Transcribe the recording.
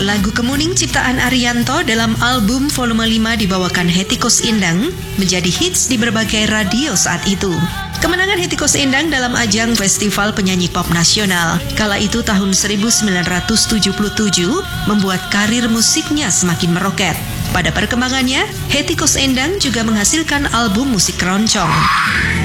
Lagu Kemuning ciptaan Ariyanto dalam album volume 5 dibawakan Hetty Koes Endang menjadi hits di berbagai radio saat itu. Kemenangan Hetty Koes Endang dalam ajang Festival Penyanyi Pop Nasional kala itu tahun 1977 membuat karir musiknya semakin meroket. Pada perkembangannya, Hetty Koes Endang juga menghasilkan album musik keroncong.